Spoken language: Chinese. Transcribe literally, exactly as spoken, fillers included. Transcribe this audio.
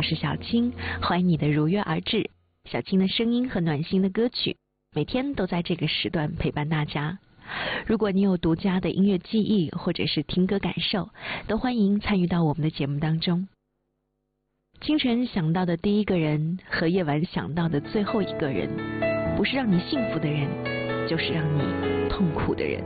是小青，欢迎你的如约而至。小青的声音和暖心的歌曲，每天都在这个时段陪伴大家。如果你有独家的音乐记忆或者是听歌感受，都欢迎参与到我们的节目当中。清晨想到的第一个人和夜晚想到的最后一个人，不是让你幸福的人，就是让你痛苦的人。